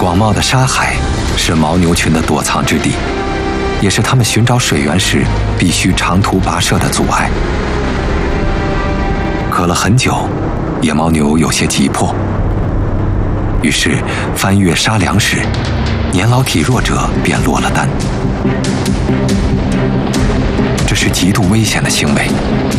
广袤的沙海是牦牛群的躲藏之地，也是它们寻找水源时必须长途跋涉的阻碍。渴了很久，野牦牛有些急迫，于是翻越沙梁时，年老体弱者便落了单。这是极度危险的行为，